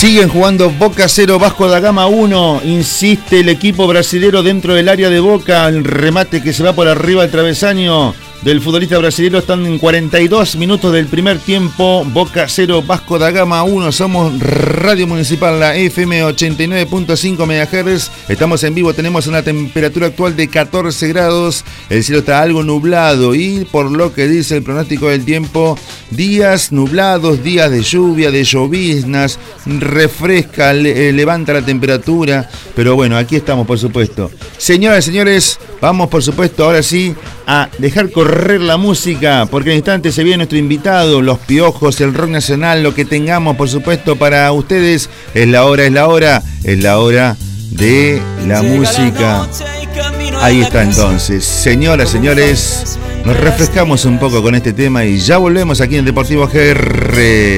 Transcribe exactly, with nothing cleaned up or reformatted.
Siguen jugando Boca cero, Vasco da Gama uno. Insiste el equipo brasilero dentro del área de Boca. El remate que se va por arriba del travesaño del futbolista brasilero. Están en cuarenta y dos minutos del primer tiempo. Boca cero, Vasco da Gama uno. Somos Radio Municipal, la F M ochenta y nueve punto cinco megahertz. Estamos en vivo, tenemos una temperatura actual de catorce grados. El cielo está algo nublado y por lo que dice el pronóstico del tiempo, días nublados, días de lluvia, de lloviznas, refresca, le, levanta la temperatura. Pero bueno, aquí estamos, por supuesto. Señoras y señores, vamos por supuesto ahora sí a dejar correr la música, porque en instantes se viene nuestro invitado, Los Piojos, el rock nacional, lo que tengamos por supuesto para ustedes. Es la hora, es la hora, es la hora de la música. Ahí está entonces, señoras, señores, nos refrescamos un poco con este tema y ya volvemos aquí en Deportivo G R.